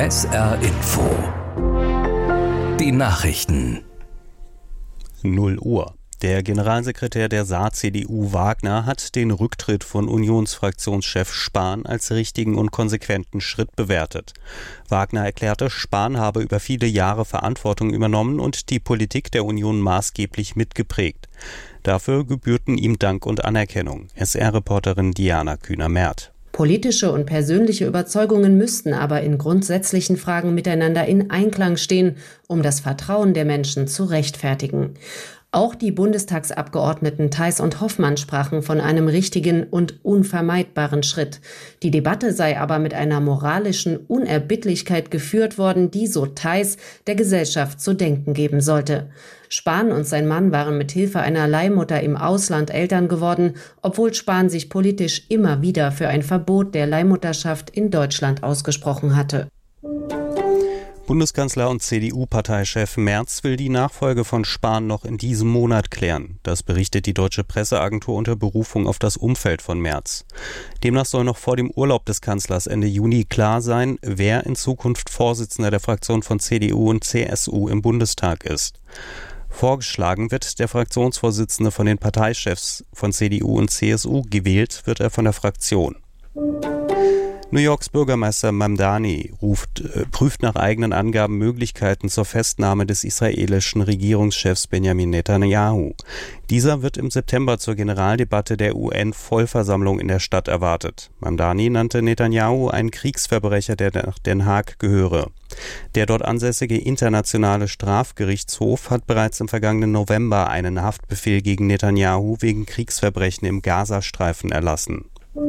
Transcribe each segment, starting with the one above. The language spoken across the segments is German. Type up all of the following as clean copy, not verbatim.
SR Info. Die Nachrichten. 0 Uhr. Der Generalsekretär der Saar-CDU Wagner hat den Rücktritt von Unionsfraktionschef Spahn als richtigen und konsequenten Schritt bewertet. Wagner erklärte, Spahn habe über viele Jahre Verantwortung übernommen und die Politik der Union maßgeblich mitgeprägt. Dafür gebührten ihm Dank und Anerkennung. SR-Reporterin Diana Kühner-Merth. Politische und persönliche Überzeugungen müssten aber in grundsätzlichen Fragen miteinander in Einklang stehen, um das Vertrauen der Menschen zu rechtfertigen. Auch die Bundestagsabgeordneten Theis und Hoffmann sprachen von einem richtigen und unvermeidbaren Schritt. Die Debatte sei aber mit einer moralischen Unerbittlichkeit geführt worden, die, so Theis, der Gesellschaft zu denken geben sollte. Spahn und sein Mann waren mit Hilfe einer Leihmutter im Ausland Eltern geworden, obwohl Spahn sich politisch immer wieder für ein Verbot der Leihmutterschaft in Deutschland ausgesprochen hatte. Bundeskanzler und CDU-Parteichef Merz will die Nachfolge von Spahn noch in diesem Monat klären. Das berichtet die Deutsche Presseagentur unter Berufung auf das Umfeld von Merz. Demnach soll noch vor dem Urlaub des Kanzlers Ende Juni klar sein, wer in Zukunft Vorsitzender der Fraktion von CDU und CSU im Bundestag ist. Vorgeschlagen wird der Fraktionsvorsitzende von den Parteichefs von CDU und CSU, gewählt wird er von der Fraktion. New Yorks Bürgermeister Mamdani prüft nach eigenen Angaben Möglichkeiten zur Festnahme des israelischen Regierungschefs Benjamin Netanyahu. Dieser wird im September zur Generaldebatte der UN-Vollversammlung in der Stadt erwartet. Mamdani nannte Netanyahu einen Kriegsverbrecher, der nach Den Haag gehöre. Der dort ansässige internationale Strafgerichtshof hat bereits im vergangenen November einen Haftbefehl gegen Netanyahu wegen Kriegsverbrechen im Gazastreifen erlassen.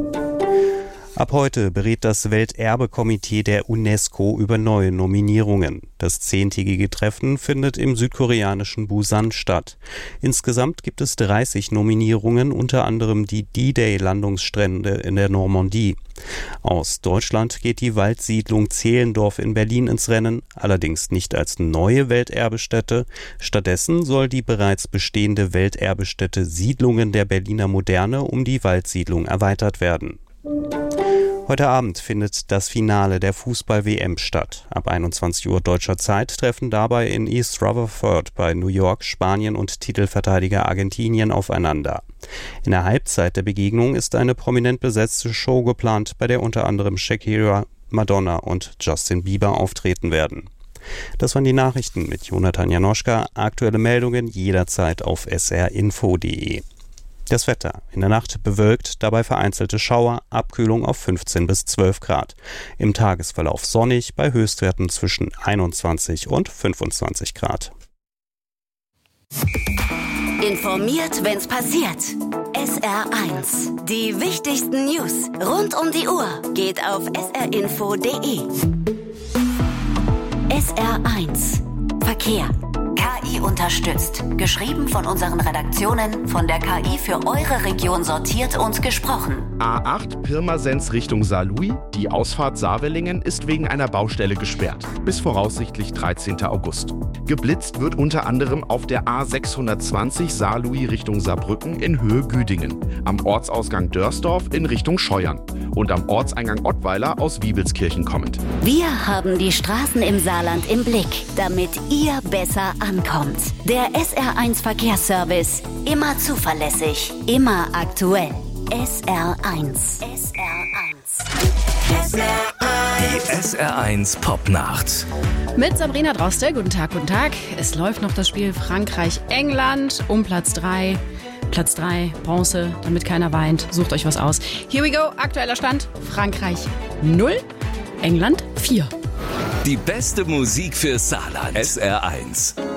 Ab heute berät das Welterbekomitee der UNESCO über neue Nominierungen. Das 10-tägige Treffen findet im südkoreanischen Busan statt. Insgesamt gibt es 30 Nominierungen, unter anderem die D-Day-Landungsstrände in der Normandie. Aus Deutschland geht die Waldsiedlung Zehlendorf in Berlin ins Rennen, allerdings nicht als neue Welterbestätte. Stattdessen soll die bereits bestehende Welterbestätte Siedlungen der Berliner Moderne um die Waldsiedlung erweitert werden. Heute Abend findet das Finale der Fußball-WM statt. Ab 21 Uhr deutscher Zeit treffen dabei in East Rutherford bei New York Spanien und Titelverteidiger Argentinien aufeinander. In der Halbzeit der Begegnung ist eine prominent besetzte Show geplant, bei der unter anderem Shakira, Madonna und Justin Bieber auftreten werden. Das waren die Nachrichten mit Jonathan Janoschka. Aktuelle Meldungen jederzeit auf srinfo.de. Das Wetter. In der Nacht bewölkt, dabei vereinzelte Schauer, Abkühlung auf 15 bis 12 Grad. Im Tagesverlauf sonnig, bei Höchstwerten zwischen 21 und 25 Grad. Informiert, wenn's passiert. SR1. Die wichtigsten News rund um die Uhr geht auf srinfo.de. SR1. Verkehr. KI unterstützt. Geschrieben von unseren Redaktionen, von der KI für eure Region sortiert und gesprochen. A8 Pirmasens Richtung Saarlouis. Die Ausfahrt Saarwellingen ist wegen einer Baustelle gesperrt. Bis voraussichtlich 13. August. Geblitzt wird unter anderem auf der A620 Saarlouis Richtung Saarbrücken in Höhe Güdingen. Am Ortsausgang Dörsdorf in Richtung Scheuern. Und am Ortseingang Ottweiler aus Wiebelskirchen kommend. Wir haben die Straßen im Saarland im Blick, damit ihr besser ankommt. Der SR1 Verkehrsservice. Immer zuverlässig, immer aktuell. SR1. SR1. Die SR1 Popnacht. Mit Sabrina Droste. Guten Tag, guten Tag. Es läuft noch das Spiel Frankreich-England um Platz 3. Platz 3, Bronze, damit keiner weint. Sucht euch was aus. Here we go. Aktueller Stand. Frankreich 0, England 4. Die beste Musik für Saarland. SR1.